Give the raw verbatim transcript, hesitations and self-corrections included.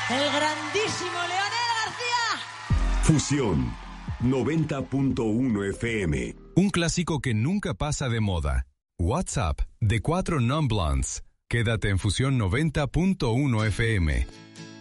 El grandísimo Leonel García. Fusión noventa punto uno F M. Un clásico que nunca pasa de moda. WhatsApp de cuatro Non-Blondes. Quédate en Fusión noventa punto uno F M.